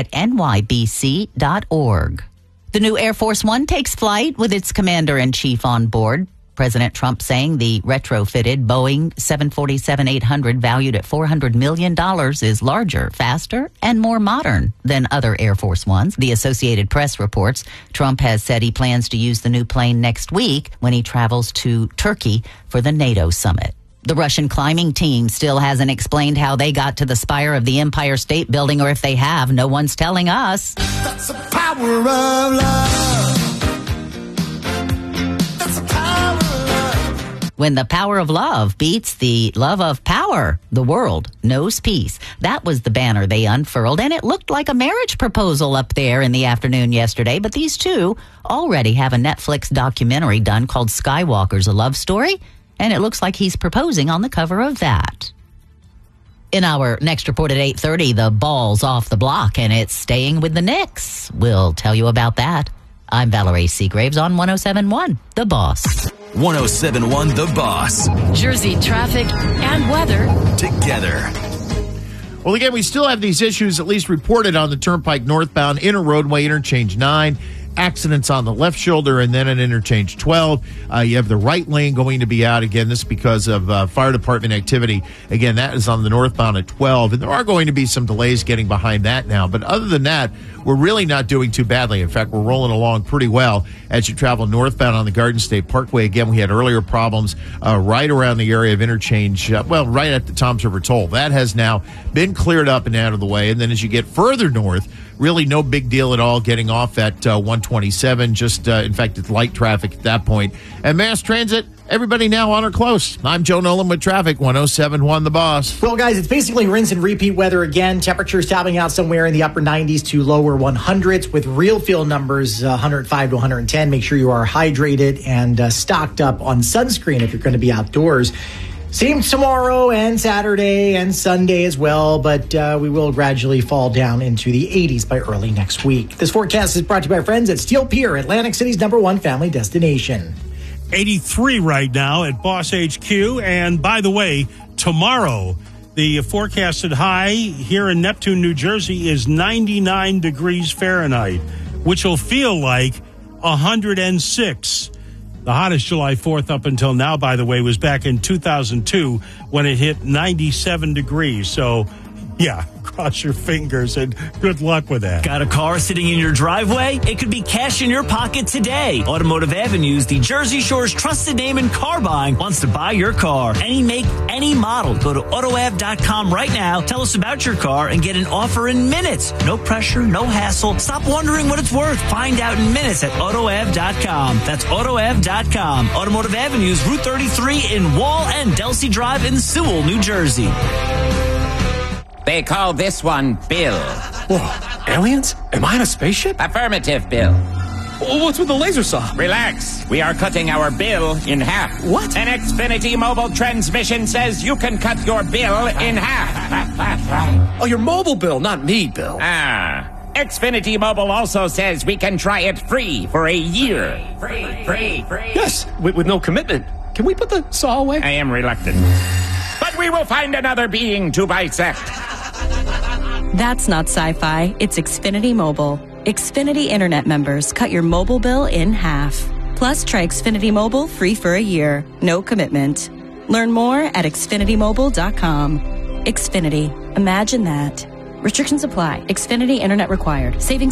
at nybc.org. The new Air Force One takes flight with its commander-in-chief on board. President Trump saying the retrofitted Boeing 747-800 valued at $400 million is larger, faster, and more modern than other Air Force Ones. The Associated Press reports Trump has said he plans to use the new plane next week when he travels to Turkey for the NATO summit. The Russian climbing team still hasn't explained how they got to the spire of the Empire State Building, or if they have, no one's telling us. That's the power of love. When the power of love beats the love of power, the world knows peace. That was the banner they unfurled, and it looked like a marriage proposal up there in the afternoon yesterday. But these two already have a Netflix documentary done called Skywalker's a Love Story, and it looks like he's proposing on the cover of that. In our next report at 8:30, the ball's off the block, and it's staying with the Knicks. We'll tell you about that. I'm Valerie Seagraves on 107.1 The Boss. 107.1 The Boss. Jersey traffic and weather together. Well, again, we still have these issues at least reported on the Turnpike northbound inner roadway, interchange 9. Accidents on the left shoulder and then at interchange 12. You have the right lane going to be out. Again, this is because of fire department activity. Again, that is on the northbound at 12. And there are going to be some delays getting behind that now. But other than that, we're really not doing too badly. In fact, we're rolling along pretty well as you travel northbound on the Garden State Parkway. Again, we had earlier problems right around the area of interchange, right at the Toms River Toll. That has now been cleared up and out of the way. And then as you get further north, really no big deal at all getting off at 127. Just, in fact, it's light traffic at that point. And mass transit, everybody now on or close. I'm Joe Nolan with traffic, 107.1 The Boss. Well, guys, it's basically rinse and repeat weather again. Temperatures topping out somewhere in the upper 90s to lower 100s with real feel numbers 105 to 110. Make sure you are hydrated and stocked up on sunscreen if you're going to be outdoors. Same tomorrow and Saturday and Sunday as well, but we will gradually fall down into the 80s by early next week. This forecast is brought to you by our friends at Steel Pier, Atlantic City's #1 family destination. 83 right now at Boss HQ. And by the way, tomorrow, the forecasted high here in Neptune, New Jersey is 99 degrees Fahrenheit, which will feel like 106. The hottest July 4th up until now, by the way, was back in 2002 when it hit 97 degrees. So, yeah, cross your fingers and good luck with that. Got a car sitting in your driveway? It could be cash in your pocket today. Automotive Avenues, the Jersey Shore's trusted name in car buying, wants to buy your car. Any make, any model. Go to AutoAv.com right now. Tell us about your car and get an offer in minutes. No pressure, no hassle. Stop wondering what it's worth. Find out in minutes at AutoAv.com. That's AutoAv.com. Automotive Avenues, Route 33 in Wall and Delsey Drive in Sewell, New Jersey. They call this one Bill. Whoa, aliens? Am I in a spaceship? Affirmative, Bill. What's with the laser saw? Relax. We are cutting our bill in half. What? An Xfinity mobile transmission says you can cut your bill in half. Oh, your mobile bill, not me, Bill. Xfinity Mobile also says we can try it free for a year. Free. Yes, with no commitment. Can we put the saw away? I am reluctant. But we will find another being to bisect. That's not sci-fi. It's Xfinity Mobile. Xfinity Internet members cut your mobile bill in half. Plus, try Xfinity Mobile free for a year. No commitment. Learn more at XfinityMobile.com. Xfinity. Imagine that. Restrictions apply. Xfinity Internet required. Savings